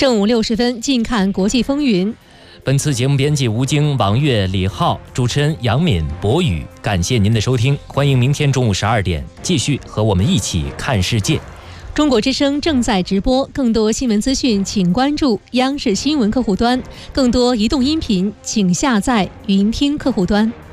正午60分，近看国际风云。 本次节目编辑吴京、王悦、李浩，主持人杨敏、博宇。感谢您的收听，欢迎明天中午12点继续和我们一起看世界。 中国之声正在直播，更多新闻资讯请关注央视新闻客户端，更多移动音频请下载云听客户端。